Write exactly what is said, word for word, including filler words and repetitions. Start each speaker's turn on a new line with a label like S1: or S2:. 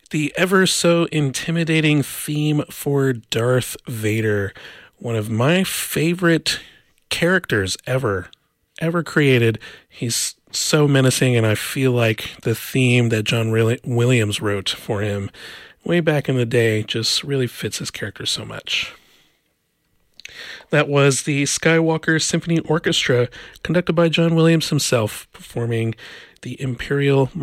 S1: The ever so intimidating theme for Darth Vader, one of my favorite characters ever, ever created. He's so menacing, and I feel like the theme that John Williams wrote for him way back in the day just really fits his character so much. That was the Skywalker Symphony Orchestra, conducted by John Williams himself, performing the Imperial